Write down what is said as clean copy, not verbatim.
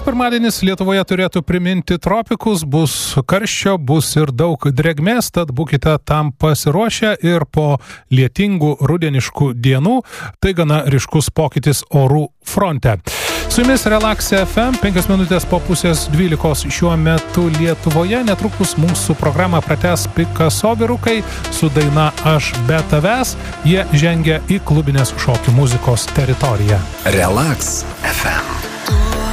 pirmadienis Lietuvoje turėtų priminti tropikus, bus karščio, bus ir daug drėgmės, tad būkite tam pasiruošę ir po lietingų rudeniškų dienų tai gana ryškus pokytis orų fronte. Su jumis Relax FM, 5 minutės po 11:30 šiuo metu Lietuvoje. Netrukus mūsų programą pratęs Picasso vyrukai su daina Aš be tavęs. Jie žengia į klubinės šokių muzikos teritoriją. Relax FM.